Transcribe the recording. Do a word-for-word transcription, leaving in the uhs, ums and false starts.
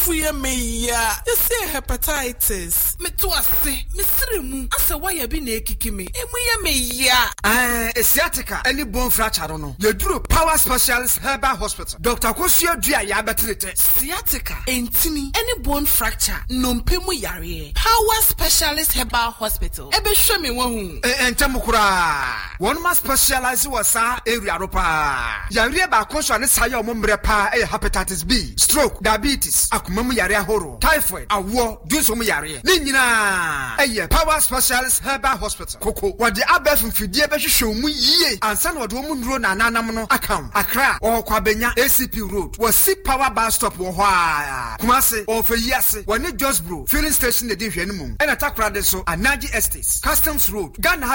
fuye me ya. You say hepatitis. Me to ase. Me sirimu. Ase why bi na ekiki me. Emu ye me ya. Eh, sciatica. Any bone fracture no. You do Power Specialist Herbal Hospital. Doctor Kosio Dua ya betrete. Sciatica. Entini. Any bone fracture. Nompe mu yare. Power Specialist Herbal Hospital. Ebe show me one. Eh, entemu kura. One must specialize was sa area ropa. Yare ba konso ne sayo mo mbre pa e hepatitis B, stroke, diabetes, akoma mu yare ahoro, typhoid, awo, dunso mu yare. Ni nyina eye Power Specialist Herbal Hospital. Koko, wode abef mfidie be hwehwe mu yie. Ansa na wode mu nduro na nanam no akam. Accra, o kwabenya A C P Road. Was si Power Bus Stop wo ho a. Kumase, o fe yase, woni Josbro, filling station de di hwene mu. E na takra de so Anaji Estates, Customs Road, Ghana